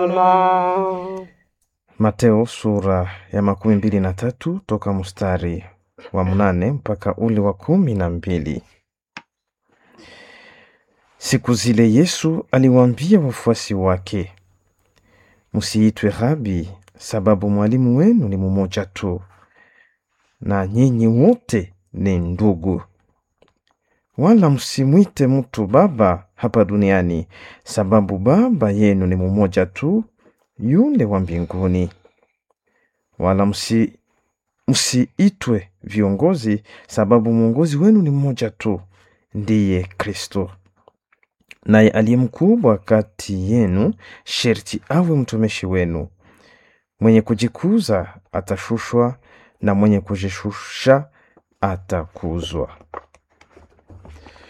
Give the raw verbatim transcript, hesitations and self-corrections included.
Mateo sura ya makumi mbili na tatu toka mstari wa mnane mpaka ule wa kumi na mbili. Siku zile Yesu aliwaambia wafuasi wake, msiitwe Rabi, sababu mwalimu wenu ni mmoja tu, na nyinyi wote ni ndugu. Wala msimwite mtu baba hapa duniani, sababu baba yenu ni mmoja tu, yule wa mbinguni. Wala msi msiitwe viongozi, sababu mwongozi wenu ni mmoja tu, ndiye Kristo. Naye aliye mkubwa kati yenu sherti awe mtumishi wenu. Mwenye kujikuza atashushwa, na mwenye kujishusha atakuzwa.